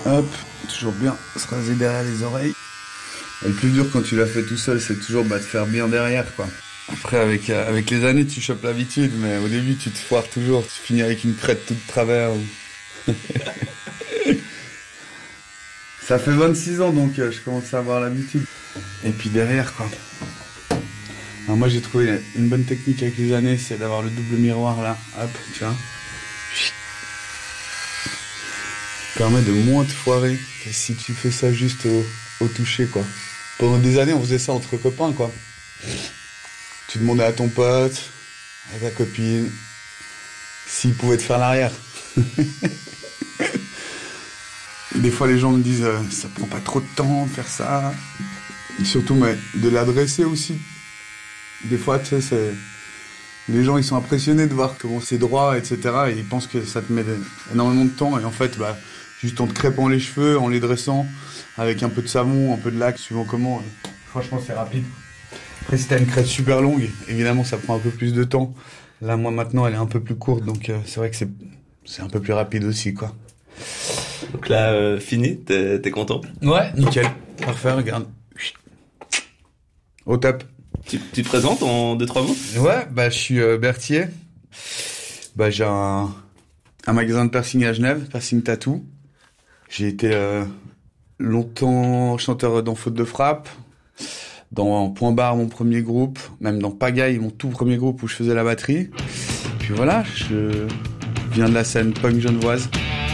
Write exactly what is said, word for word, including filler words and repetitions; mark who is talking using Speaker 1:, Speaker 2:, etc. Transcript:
Speaker 1: Hop, toujours bien se raser derrière les oreilles. Et le plus dur quand tu l'as fait tout seul, c'est toujours bah, de faire bien derrière, quoi. Après, avec, euh, avec les années, tu chopes l'habitude, mais au début, tu te foires toujours. Tu finis avec une crête toute de travers. Ou... Ça fait vingt-six ans, donc euh, je commence à avoir l'habitude. Et puis derrière, quoi. Alors moi, j'ai trouvé une bonne technique avec les années, c'est d'avoir le double miroir, là. Hop, tu vois. Ça permet de moins te foirer que si tu fais ça juste au, au toucher, quoi. Pendant des années, on faisait ça entre copains, quoi. Tu demandais à ton pote, à ta copine, s'il pouvait te faire l'arrière. Des fois, les gens me disent euh, ça prend pas trop de temps de faire ça. Et surtout, mais de l'adresser aussi. Des fois, tu sais, c'est... les gens, ils sont impressionnés de voir comment c'est droit, et cetera. Et ils pensent que ça te met énormément de temps. Et en fait, bah, juste en te crêpant les cheveux, en les dressant, avec un peu de savon, un peu de lac, suivant comment. Et franchement, c'est rapide. Après, si t'as une crête super longue, évidemment, ça prend un peu plus de temps. Là, moi, maintenant, elle est un peu plus courte. Donc, euh, c'est vrai que c'est, c'est un peu plus rapide aussi, quoi.
Speaker 2: Donc là, euh, fini, t'es, t'es content?
Speaker 1: Ouais, nickel. Parfait, regarde. Au top.
Speaker 2: Tu, tu te présentes en deux, trois mots?
Speaker 1: Ouais, bah je suis euh, Berthier. Bah j'ai un, un magasin de piercing à Genève, Piercing Tattoo. J'ai été euh, longtemps chanteur dans Faute de Frappe, dans Point Barre, mon premier groupe, même dans Pagaille, mon tout premier groupe où je faisais la batterie. Puis voilà, je viens de la scène punk genevoise.